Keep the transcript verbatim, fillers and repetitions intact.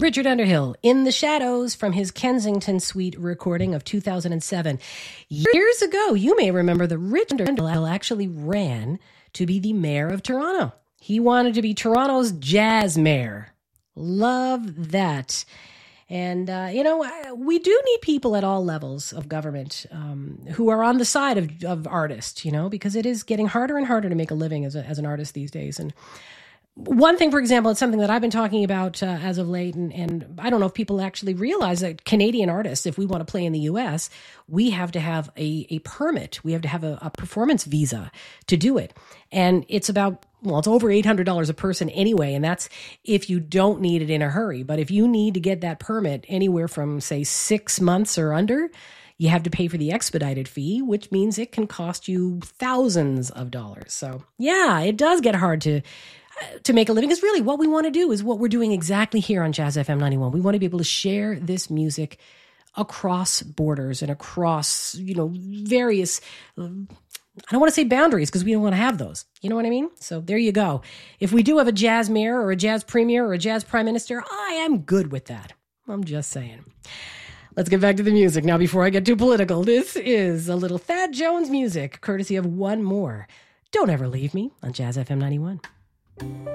Richard Underhill, In the Shadows, from his Kensington Suite recording of two thousand seven. Years ago, you may remember that Richard Underhill actually ran to be the mayor of Toronto. He wanted to be Toronto's jazz mayor. Love that. And, uh, you know, we do need people at all levels of government um, who are on the side of, of artists, you know, because it is getting harder and harder to make a living as, a, as an artist these days. And one thing, for example, it's something that I've been talking about uh, as of late, and, and I don't know if people actually realize that Canadian artists, if we want to play in the U S, we have to have a, a permit. We have to have a, a performance visa to do it. And it's about, well, it's over eight hundred dollars a person anyway, and that's if you don't need it in a hurry. But if you need to get that permit anywhere from, say, six months or under, you have to pay for the expedited fee, which means it can cost you thousands of dollars. So, yeah, it does get hard to to make a living, because really what we want to do is what we're doing exactly here on Jazz F M ninety-one. We want to be able to share this music across borders and across, you know, various, um, I don't want to say boundaries, because we don't want to have those. You know what I mean? So there you go. If we do have a jazz mayor or a jazz premier or a jazz prime minister, I am good with that. I'm just saying. Let's get back to the music now before I get too political. This is a little Thad Jones music, courtesy of One More. Don't Ever Leave Me on Jazz F M ninety-one.